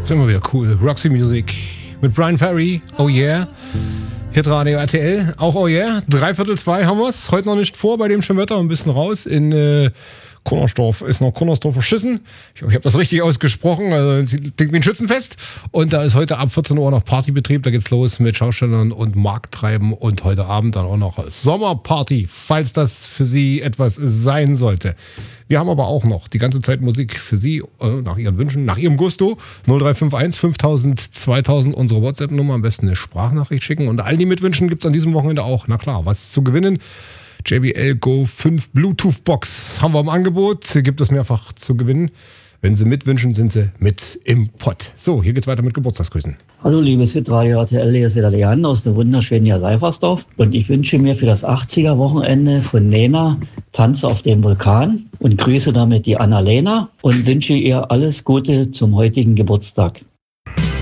Ist immer wieder cool. Roxy Music mit Brian Ferry. Oh yeah. Hitradio RTL. Auch oh yeah. 3:45 haben wir's. Heute noch nicht vor bei dem schönen Wetter. Ein bisschen raus in Konnersdorf. Ist noch Konnersdorfer Schüssen. Ich hoffe, ich habe das richtig ausgesprochen. Also klingt wie ein Schützenfest. Und da ist heute ab 14 Uhr noch Partybetrieb. Da geht's los mit Schaustellern und Markttreiben. Und heute Abend dann auch noch Sommerparty, falls das für Sie etwas sein sollte. Wir haben aber auch noch die ganze Zeit Musik für Sie, nach Ihren Wünschen, nach Ihrem Gusto. 0351 5000 2000, unsere WhatsApp-Nummer. Am besten eine Sprachnachricht schicken. Und all die Mitwünschen gibt's an diesem Wochenende auch. Na klar, was zu gewinnen. JBL Go 5 Bluetooth Box haben wir im Angebot. Hier gibt es mehrfach zu gewinnen. Wenn Sie mitwünschen, sind Sie mit im Pott. So, hier geht's weiter mit Geburtstagsgrüßen. Hallo liebes Hitradio RTL, hier ist wieder Leander aus dem wunderschönen Seifersdorf. Und ich wünsche mir für das 80er-Wochenende von Lena Tanz auf dem Vulkan und grüße damit die Annalena und wünsche ihr alles Gute zum heutigen Geburtstag.